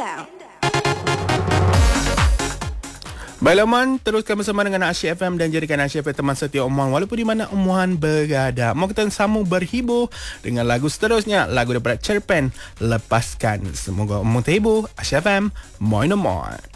Baiklah Oman, teruskan bersama dengan Asyik FM dan jadikan Asyik FM teman setia Oman walaupun di mana Oman berada. Mau kita sambung berhibur dengan lagu seterusnya, lagu daripada Cerpen, Lepaskan. Semoga Oman terhibur. Asyik FM, Moin Oman.